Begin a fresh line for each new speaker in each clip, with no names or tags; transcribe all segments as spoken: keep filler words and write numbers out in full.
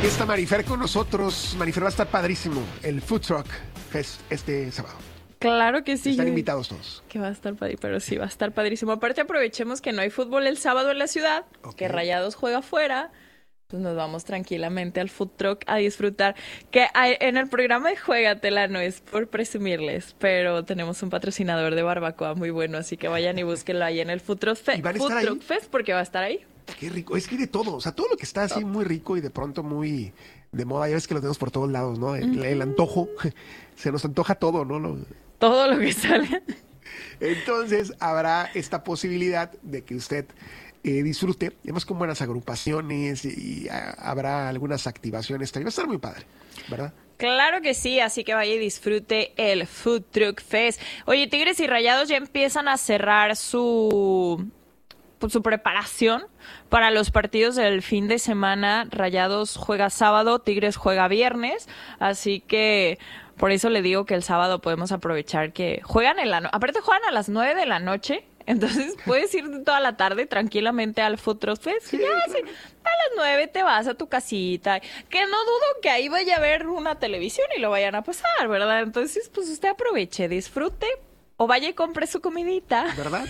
está Marifer con nosotros. Marifer, va a estar padrísimo el Food Truck Fest este sábado.
Claro que sí.
Están invitados todos.
Que va a estar padrísimo, pero sí, va a estar padrísimo. Aparte, aprovechemos que no hay fútbol el sábado en la ciudad, okay. Que Rayados juega afuera. Pues nos vamos tranquilamente al Food Truck a disfrutar. Que hay, en el programa de Juégatela, no es por presumirles, pero tenemos un patrocinador de barbacoa muy bueno, así que vayan y búsquenlo ahí en el Food Truck, Fe- Food Truck Fest, porque va a estar ahí.
Qué rico, es que hay de todo, o sea, todo lo que está así muy rico y de pronto muy de moda, ya ves que lo tenemos por todos lados, ¿no? El, uh-huh. el antojo, se nos antoja todo, ¿no? Lo...
Todo lo que sale.
Entonces, habrá esta posibilidad de que usted eh, disfrute, además con buenas agrupaciones y, y a, habrá algunas activaciones, va a estar muy padre, ¿verdad?
Claro que sí, así que vaya y disfrute el Food Truck Fest. Oye, Tigres y Rayados ya empiezan a cerrar su... su preparación para los partidos del fin de semana. Rayados juega sábado, Tigres juega viernes, así que por eso le digo que el sábado podemos aprovechar que juegan en la noche. Aparte juegan a las nueve de la noche, entonces puedes ir toda la tarde tranquilamente al Food Truck Fest. Sí, ya, sí, a las nueve te vas a tu casita, que no dudo que ahí vaya a ver una televisión y lo vayan a pasar, ¿verdad? Entonces, pues usted aproveche, disfrute, o vaya y compre su comidita.
¿Verdad?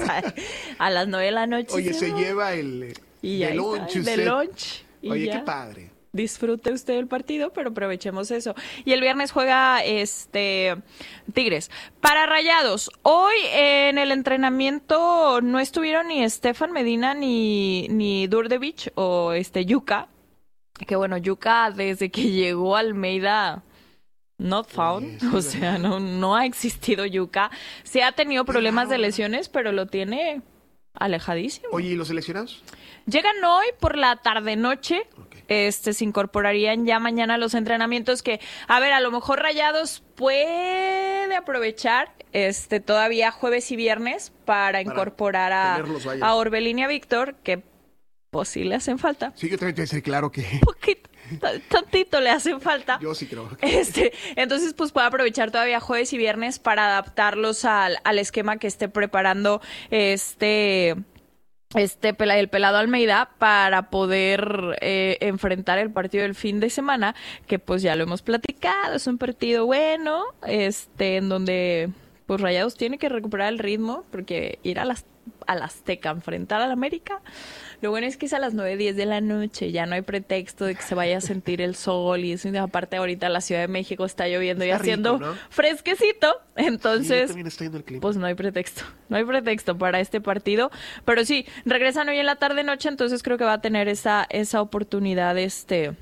A las nueve de la noche.
Oye, se, se lleva el
y
de lunch.
De lunch.
Oye, ya. Qué padre.
Disfrute usted el partido, pero aprovechemos eso. Y el viernes juega este Tigres. Para Rayados, hoy en el entrenamiento no estuvieron ni Estefan Medina ni, ni Durdevich o este Yuka. Que bueno, Yuka desde que llegó a Almeida... Not found, sí, sí, o sea, no, no ha existido Yuka. Se ha tenido problemas de lesiones, pero lo tiene alejadísimo.
Oye, ¿y los seleccionados?
Llegan hoy por la tarde-noche. Okay. Este, se incorporarían ya mañana a los entrenamientos que, a ver, a lo mejor Rayados puede aprovechar este todavía jueves y viernes para, para incorporar a, a Orbelín y a Víctor, que pues sí le hacen falta.
Sí, yo también te voy a decir claro que...
Poquito. Tantito le hacen falta.
Yo sí creo.
Este, entonces, pues puede aprovechar todavía jueves y viernes para adaptarlos al, al esquema que esté preparando este, este el pelado Almeida para poder eh, enfrentar el partido del fin de semana, que pues ya lo hemos platicado, es un partido bueno, este, en donde pues Rayados tiene que recuperar el ritmo, porque ir a las al Azteca, enfrentar al América. Lo bueno es que es a las nueve diez de la noche, ya no hay pretexto de que se vaya a sentir el sol y eso. Y aparte ahorita la Ciudad de México está lloviendo está y haciendo rico, ¿no? Fresquecito, entonces sí, el clima. Pues no hay pretexto, no hay pretexto para este partido, pero sí, regresan hoy en la tarde-noche, entonces creo que va a tener esa, esa oportunidad este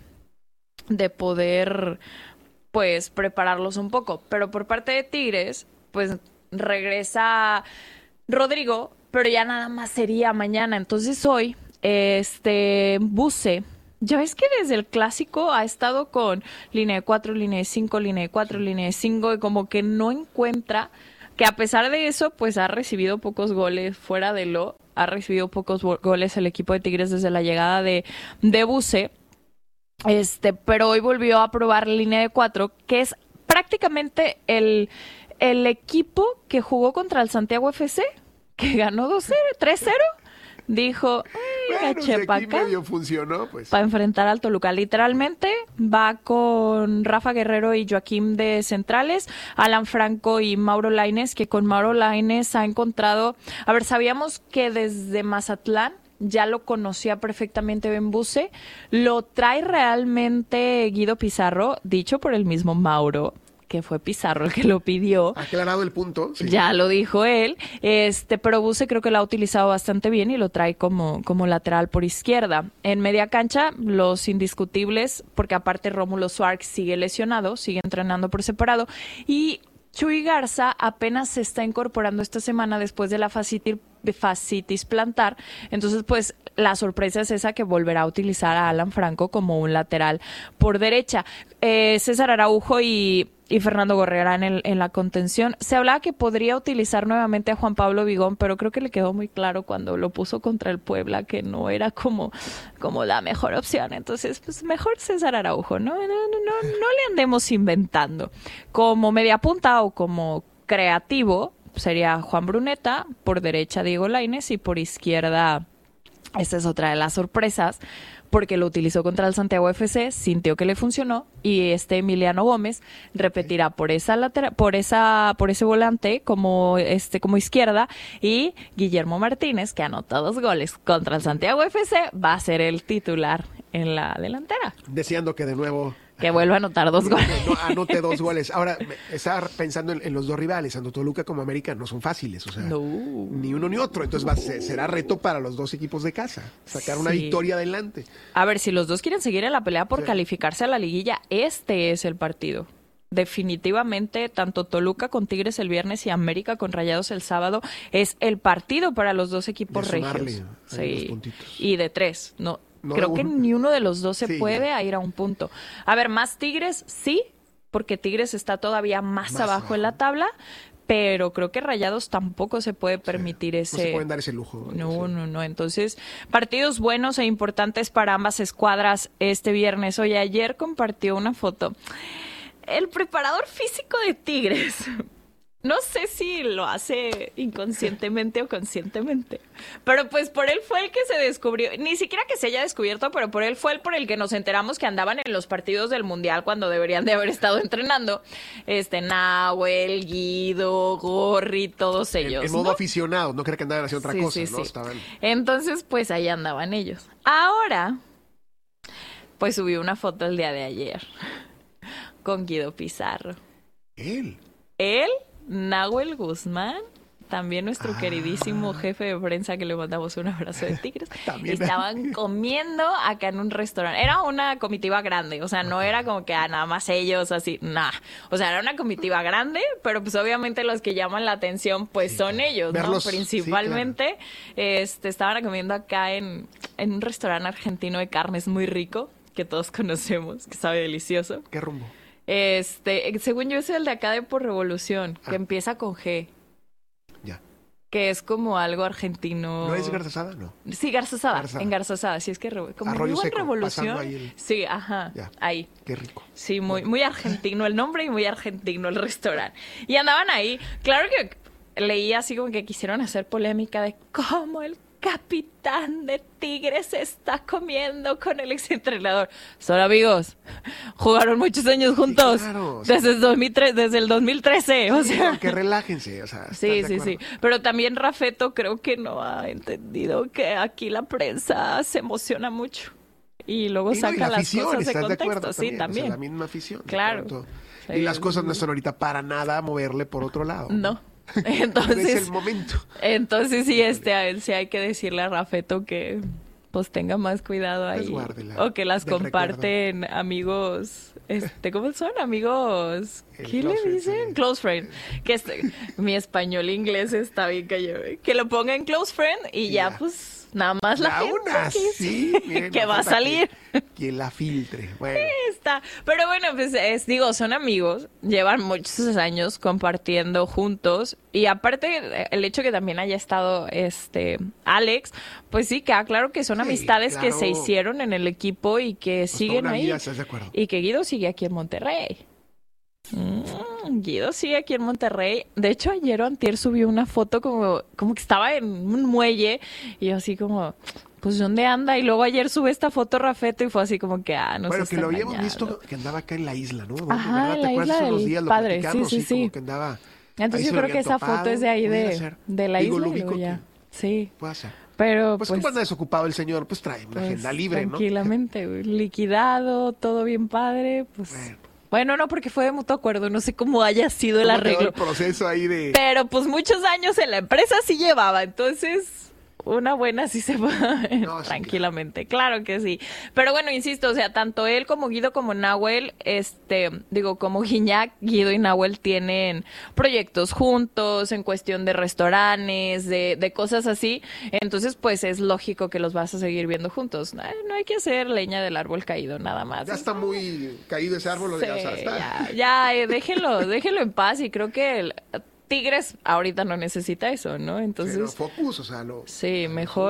de poder pues prepararlos un poco, pero por parte de Tigres, pues regresa Rodrigo, pero ya nada más sería mañana. Entonces hoy, este, Buse, ya ves que desde el clásico ha estado con línea de cuatro, línea de cinco, línea de cuatro, línea de cinco, y como que no encuentra, que a pesar de eso, pues ha recibido pocos goles fuera de lo, ha recibido pocos goles el equipo de Tigres desde la llegada de, de Buse, este, pero hoy volvió a probar línea de cuatro, que es prácticamente el, el equipo que jugó contra el Santiago F C, que ganó dos cero, tres cero, dijo,
bueno, si aquí medio funcionó, pues.
Para enfrentar al Toluca. Literalmente va con Rafa Guerrero y Joaquín de centrales, Alan Franco y Mauro Lainez, que con Mauro Lainez ha encontrado, a ver, sabíamos que desde Mazatlán ya lo conocía perfectamente Ben Buse, lo trae realmente Guido Pizarro, dicho por el mismo Mauro, que fue Pizarro el que lo pidió.
Aclarado el punto. Sí.
Ya lo dijo él, este, pero Buse creo que lo ha utilizado bastante bien y lo trae como, como lateral por izquierda. En media cancha, los indiscutibles, porque aparte Rómulo Suárez sigue lesionado, sigue entrenando por separado, y Chuy Garza apenas se está incorporando esta semana después de la fascitis, de fascitis plantar, entonces pues la sorpresa es esa, que volverá a utilizar a Alan Franco como un lateral por derecha. Eh, César Araujo y y Fernando Gorriarán en, el, en la contención. Se hablaba que podría utilizar nuevamente a Juan Pablo Vigón, pero creo que le quedó muy claro cuando lo puso contra el Puebla que no era como, como la mejor opción. Entonces, pues mejor César Araujo, ¿no? No, no, no, no le andemos inventando. Como media punta o como creativo sería Juan Bruneta, por derecha Diego Lainez y por izquierda, esta es otra de las sorpresas, porque lo utilizó contra el Santiago F C, sintió que le funcionó y este Emiliano Gómez repetirá por esa lateral, por esa, por ese volante como este como izquierda, y Guillermo Martínez, que anotó dos goles contra el Santiago F C, va a ser el titular en la delantera.
Deseando que de nuevo
que vuelva a anotar dos goles.
No, anote dos goles. Ahora, estaba pensando en, en los dos rivales, tanto Toluca como América no son fáciles, o sea,
no.
ni uno ni otro. Entonces va, será reto para los dos equipos de casa, sacar sí. una victoria adelante.
A ver, si los dos quieren seguir en la pelea por sí. calificarse a la liguilla, este es el partido. Definitivamente, tanto Toluca con Tigres el viernes y América con Rayados el sábado, es el partido para los dos equipos
de
regios. Sí.
Los
y de tres, no. No Creo que ni uno de los dos se sí, puede ya. ir a un punto. A ver, más Tigres, sí, porque Tigres está todavía más, más abajo, abajo en la tabla, pero creo que Rayados tampoco se puede permitir sí, ese...
No se pueden dar ese lujo.
No, sí. no, no. Entonces, partidos buenos e importantes para ambas escuadras este viernes. Oye, ayer compartió una foto el preparador físico de Tigres. No sé si lo hace inconscientemente o conscientemente, pero pues por él fue el que se descubrió, ni siquiera que se haya descubierto, pero por él fue el por el que nos enteramos que andaban en los partidos del Mundial cuando deberían de haber estado entrenando. Este, Nahuel, Guido, Gorri, todos ellos.
En, en modo
¿no?
aficionado, no creo que andaban haciendo otra
sí,
cosa,
sí,
¿no?
Sí.
Estaban...
Entonces, pues ahí andaban ellos. Ahora, pues subí una foto el día de ayer con Guido Pizarro.
¿Él?
¿Él? Nahuel Guzmán, también nuestro ah. queridísimo jefe de prensa, que le mandamos un abrazo de Tigres, estaban comiendo acá en un restaurante. Era una comitiva grande, o sea, no era como que ah, nada más ellos, así, nah. O sea, era una comitiva grande, pero pues obviamente los que llaman la atención, pues sí, son claro. ellos, Verlos, ¿no? Principalmente, sí, claro. este, estaban comiendo acá en, en un restaurante argentino de carnes muy rico, que todos conocemos, que sabe delicioso.
¿Qué rumbo?
Este, según yo es el de acá de Por Revolución, ah. que empieza con G.
Ya.
Que es como algo argentino.
¿No es Garzasada? No.
Sí, Garzasada, en Garzasada. Sí, es que re... como
Arroyo
vivo
seco,
en Revolución.
Ahí el...
Sí, ajá,
ya.
ahí.
Qué rico.
Sí, muy, muy argentino el nombre y muy argentino el restaurante. Y andaban ahí. Claro que leí así como que quisieron hacer polémica de cómo el capitán de Tigres está comiendo con el exentrenador. Son amigos, jugaron muchos años juntos, sí, claro, desde, sí. el dos mil tres, desde el dos mil trece, o
sí,
sea,
que relájense, o sea,
sí, sí, sí, pero también Rafeto creo que no ha entendido que aquí la prensa se emociona mucho y luego y saca no, y la las afición, cosas de contexto, de sí, también,
o sea, la misma afición,
claro,
sí. Y las cosas no están ahorita para nada a moverle por otro lado,
no. ¿no? Entonces,
es el momento.
Entonces sí, este, a él sí hay que decirle a Rafeto que pues tenga más cuidado ahí.
Pues guárdela,
o que las comparten recuerdo. Amigos, este, ¿cómo son? Amigos, ¿qué le dicen? Friend, sí. Close friend. Que este, mi español inglés está bien callado. Que lo ponga en close friend y sí, ya, ya pues nada más la, la gente
una, sí, miren,
que va a salir.
Que, que la filtre. Bueno.
Sí, está. Pero bueno, pues es, digo, son amigos, llevan muchos años compartiendo juntos y aparte el hecho que también haya estado este Alex, pues sí, queda claro que son sí, amistades claro. que se hicieron en el equipo y que pues siguen ahí.
Vida, ¿estás de acuerdo?
Y que Guido sigue aquí en Monterrey. Mm, Guido sigue aquí en Monterrey. De hecho, ayer o antier subió una foto como, como que estaba en un muelle y yo así como, pues ¿dónde anda? Y luego ayer sube esta foto Rafeto y fue así como que, ah, no sé.
Bueno, que lo habíamos
engañado.
visto que andaba acá en la isla, ¿no?
Ajá, en la isla del días, padre, sí, sí, sí.
Que andaba,
entonces yo creo que esa topado, foto es de ahí de, de la Digo, isla. Digo, ya. Sí.
Puede ser.
Pero,
pues,
pues
como anda desocupado el señor, pues trae una pues, agenda libre,
tranquilamente,
¿no?
Tranquilamente, liquidado, todo bien padre, pues... Bueno. Bueno, no, porque fue de mutuo acuerdo, no sé cómo haya sido el arreglo.
El proceso ahí de...
Pero pues muchos años en la empresa sí llevaba, entonces una buena sí se va no, tranquilamente, sí, claro. claro que sí. Pero bueno, insisto, o sea, tanto él como Guido como Nahuel, este, digo, como Gignac, Guido y Nahuel tienen proyectos juntos en cuestión de restaurantes, de, de cosas así, entonces pues es lógico que los vas a seguir viendo juntos. No, no hay que hacer leña del árbol caído, nada más.
Ya está muy caído ese árbol,
sí,
ya, o sea, está.
ya, ya eh, déjenlo, déjenlo en paz y creo que el, Tigres ahorita no necesita eso, ¿no? Entonces...
Sí, no, focus, o sea, lo...
Sí, mejor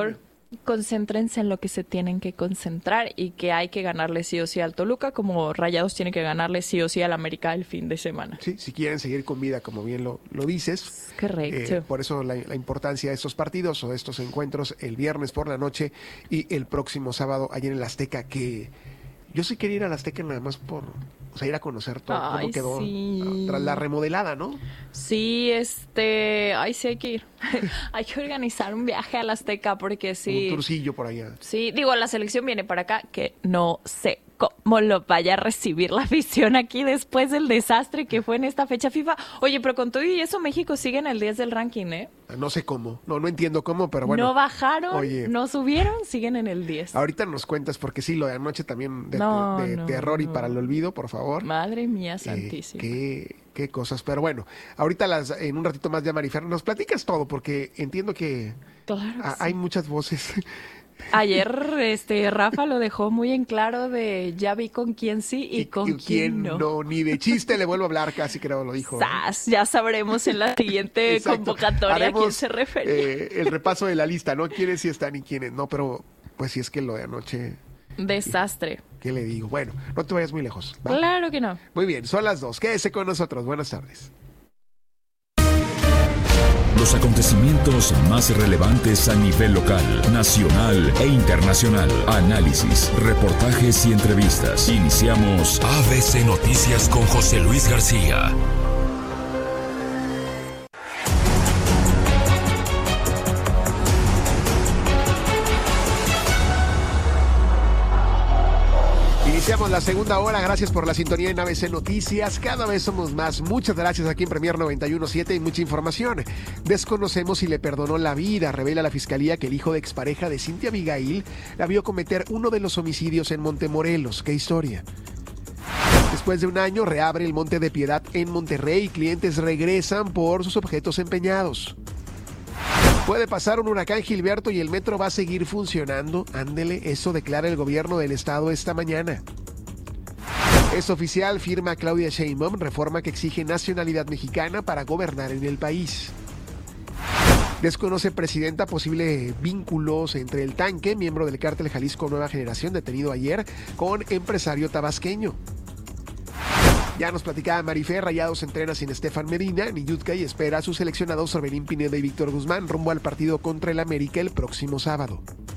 concéntrense en lo que se tienen que concentrar y que hay que ganarle sí o sí al Toluca, como Rayados tiene que ganarle sí o sí al América el fin de semana.
Sí, si quieren seguir con vida, como bien lo, lo dices.
Correcto.
Eh, por eso la, la importancia de estos partidos o de estos encuentros el viernes por la noche y el próximo sábado allá en el Azteca, que yo sí quería ir al Azteca nada más por, o sea, ir a conocer todo,
Ay,
cómo quedó
sí.
tras la remodelada, ¿no?
Sí, este, ay, sí hay que ir. Hay que organizar un viaje al Azteca porque sí.
Un turcillo por allá.
Sí, digo, la selección viene para acá, que no sé cómo lo vaya a recibir la afición aquí después del desastre que fue en esta fecha FIFA. Oye, pero con todo y eso México sigue en el diez del ranking, ¿eh?
No sé cómo, no, no entiendo cómo, pero bueno.
No bajaron,
oye,
no subieron, siguen en el diez.
Ahorita nos cuentas, porque sí, lo de anoche también de,
No,
de
no,
terror y
no.
para el olvido, por favor.
Madre mía
Eh,
santísima.
qué, qué cosas, pero bueno, ahorita las, en un ratito más ya, Marifer, nos platicas todo, porque entiendo que
Claro que
a-
sí.
hay muchas voces.
Ayer este Rafa lo dejó muy en claro de ya vi con quién sí y, con quién, no.
Ni de chiste le vuelvo a hablar, casi creo lo dijo. ¿eh?
Sas, ya sabremos en la siguiente
Exacto.
convocatoria a quién
Haremos,
se refería.
eh, el repaso de la lista, ¿no? ¿Quiénes sí están y quiénes no? Pero, pues si es que lo de anoche,
Desastre.
¿qué le digo? Bueno, no te vayas muy lejos, ¿va?
Claro que no.
Muy bien, son las dos. Quédese con nosotros. Buenas tardes.
Los acontecimientos más relevantes a nivel local, nacional e internacional. Análisis, reportajes y entrevistas. Iniciamos A B C Noticias con José Luis García.
Iniciamos la segunda hora, gracias por la sintonía en A B C Noticias, cada vez somos más, muchas gracias aquí en Premier noventa y uno punto siete y mucha información. Desconocemos si le perdonó la vida, revela la Fiscalía que el hijo de expareja de Cintia Abigail la vio cometer uno de los homicidios en Montemorelos. ¿Qué historia? Después de un año reabre el Monte de Piedad en Monterrey, clientes regresan por sus objetos empeñados. Puede pasar un huracán Gilberto y el metro va a seguir funcionando. Ándele, eso declara el gobierno del estado esta mañana. Es oficial, firma Claudia Sheinbaum, reforma que exige nacionalidad mexicana para gobernar en el país. Desconoce presidenta posibles vínculos entre el Tanque, miembro del cártel Jalisco Nueva Generación, detenido ayer, con empresario tabasqueño. Ya nos platicaba Marifer, Rayados entrena sin Estefan Medina, ni Yutka y espera a sus seleccionados Orbelín Pineda y Víctor Guzmán rumbo al partido contra el América el próximo sábado.